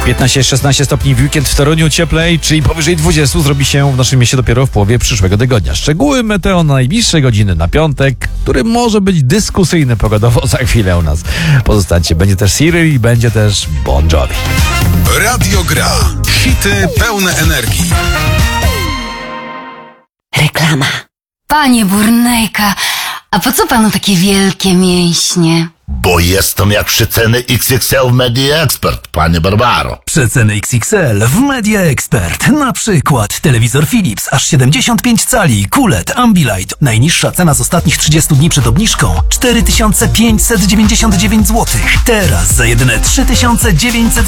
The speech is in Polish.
15-16 stopni w weekend w Toruniu, cieplej, czyli powyżej 20 zrobi się w naszym mieście dopiero w połowie przyszłego tygodnia. Szczegóły meteo na najbliższe godziny na piątek, który może być dyskusyjny pogodowo za chwilę u nas. Pozostańcie, będzie też Cyril i będzie też Bon Jovi. Radio Gra. Hity pełne energii. Reklama. Panie Burnejka, a po co panu takie wielkie mięśnie? Bo jestem jak przeceny XXL w Media Expert, panie Barbaro. Przeceny XXL w Media Expert. Na przykład telewizor Philips aż 75 cali, QLED, Ambilight. Najniższa cena z ostatnich 30 dni przed obniżką 4599 zł. Teraz za jedyne 3900